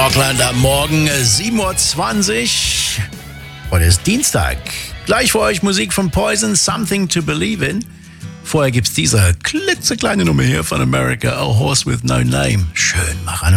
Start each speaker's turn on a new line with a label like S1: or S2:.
S1: Rockland am Morgen 7.20 Uhr. Heute ist Dienstag. Gleich für euch Musik von Poison, Something to Believe in. Vorher gibt's diese klitzekleine Nummer hier von America, A Horse with No Name. Schön, mach an.